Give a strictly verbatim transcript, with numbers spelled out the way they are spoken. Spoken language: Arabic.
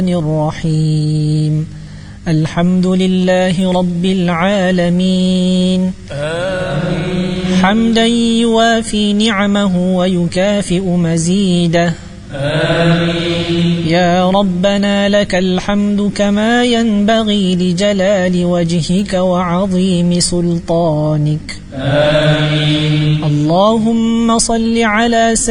الرحيم. الحمد لله رب العالمين. آمين. حمدا يوافي نعمه ويكافئ مزيده. آمين. يا ربنا لك الحمد كما ينبغي لجلال وجهك وعظيم سلطانك. آمين. اللهم صل على